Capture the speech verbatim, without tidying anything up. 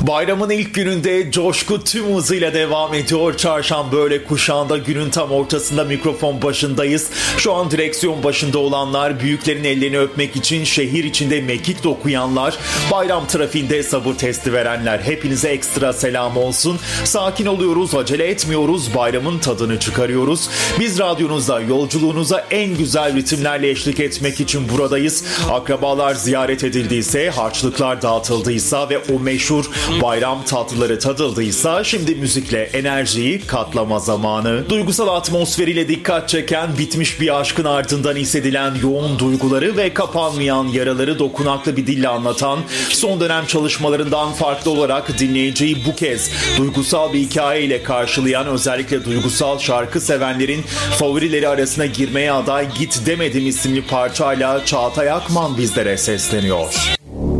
Bayramın ilk gününde coşku tüm hızıyla devam ediyor. Çarşamba öğle kuşağında günün tam ortasında mikrofon başındayız. Şu an direksiyon başında olanlar, büyüklerin ellerini öpmek için şehir içinde mekik dokuyanlar, bayram trafiğinde sabır testi verenler, hepinize ekstra selam olsun. Sakin oluyoruz, acele etmiyoruz, bayramın tadını çıkarıyoruz. Biz radyonuzda yolculuğunuza en güzel ritimlerle eşlik etmek için buradayız. Akrabalar ziyaret edildiyse, harçlıklar dağıtıldıysa ve o meşhur bayram tatlıları tadıldıysa şimdi müzikle enerjiyi katlama zamanı. Duygusal atmosferiyle dikkat çeken, bitmiş bir aşkın ardından hissedilen yoğun duyguları ve kapanmayan yaraları dokunaklı bir dille anlatan, son dönem çalışmalarından farklı olarak dinleyiciyi bu kez duygusal bir hikayeyle karşılayan, özellikle duygusal şarkı sevenlerin favorileri arasına girmeye aday Git Demedim isimli parçayla Çağatay Akman bizlere sesleniyor.